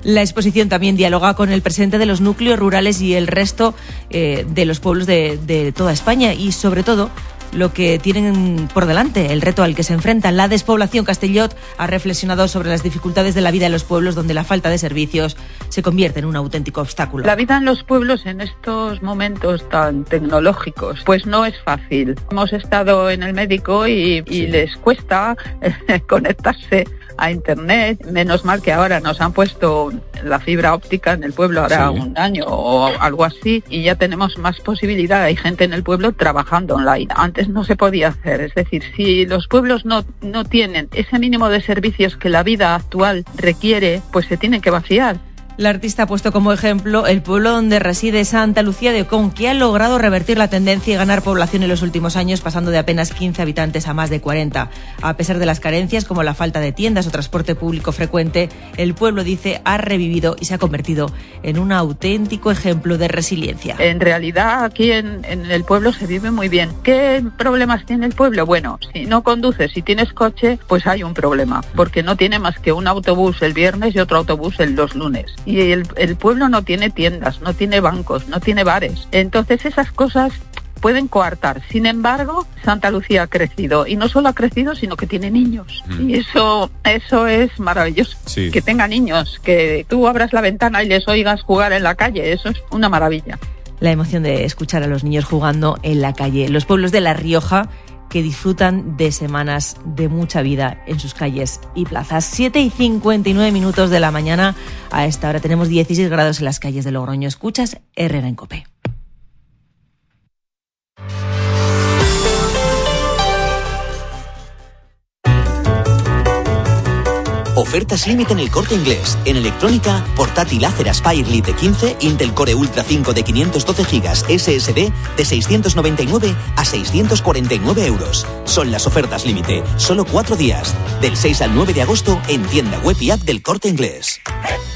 La exposición también dialoga con el presente de los núcleos rurales y el resto de los pueblos de toda España y, sobre todo, lo que tienen por delante, el reto al que se enfrentan. La despoblación Castellot ha reflexionado sobre las dificultades de la vida en los pueblos donde la falta de servicios se convierte en un auténtico obstáculo. La vida en los pueblos en estos momentos tan tecnológicos, pues no es fácil. Hemos estado en el médico y les cuesta conectarse a internet. Menos mal que ahora nos han puesto la fibra óptica en el pueblo, ahora un año o algo así, y ya tenemos más posibilidad. Hay gente en el pueblo trabajando online. Antes no se podía hacer. Es decir, si los pueblos no tienen ese mínimo de servicios que la vida actual requiere, pues se tienen que vaciar. La artista ha puesto como ejemplo el pueblo donde reside Santa Lucía de Ocón, que ha logrado revertir la tendencia y ganar población en los últimos años, pasando de apenas 15 habitantes a más de 40. A pesar de las carencias como la falta de tiendas o transporte público frecuente, el pueblo, dice, ha revivido y se ha convertido en un auténtico ejemplo de resiliencia. En realidad aquí en el pueblo se vive muy bien. ¿Qué problemas tiene el pueblo? Bueno, si no conduces, si tienes coche, pues hay un problema, porque no tiene más que un autobús el viernes y otro autobús los lunes. Y el pueblo no tiene tiendas, no tiene bancos, no tiene bares. Entonces esas cosas pueden coartar. Sin embargo, Santa Lucía ha crecido. Y no solo ha crecido, sino que tiene niños. Y eso es maravilloso. Sí. Que tenga niños, que tú abras la ventana y les oigas jugar en la calle. Eso es una maravilla. La emoción de escuchar a los niños jugando en la calle. Los pueblos de La Rioja, que disfrutan de semanas de mucha vida en sus calles y plazas. 7:59 de la mañana. A esta hora tenemos 16 grados en las calles de Logroño. Escuchas Herrera en COPE. Ofertas límite en El Corte Inglés. En electrónica, portátil Acer Aspire Lite 15, Intel Core Ultra 5 de 512 GB SSD de 699 a 649 euros. Son las ofertas límite. Solo 4 días. Del 6 al 9 de agosto en tienda web y app del Corte Inglés.